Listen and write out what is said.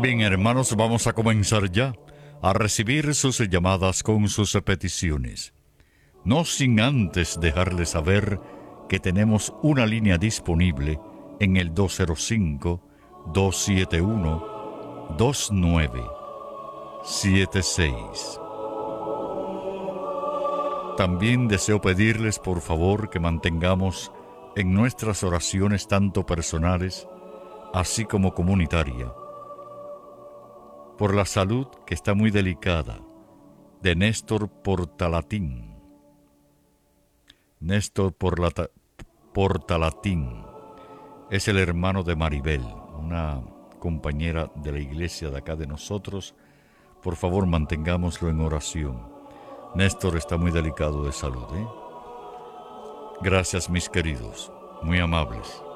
Bien, hermanos, vamos a comenzar ya a recibir sus llamadas con sus peticiones. No sin antes dejarles saber que tenemos una línea disponible en el 205-271-2976. También deseo pedirles por favor que mantengamos en nuestras oraciones tanto personales así como comunitaria por la salud que está muy delicada de Néstor Portalatín. Néstor Portalatín es el hermano de Maribel, una compañera de la iglesia de acá de nosotros. Por favor, mantengámoslo en oración. Néstor está muy delicado de salud, Gracias, mis queridos, muy amables.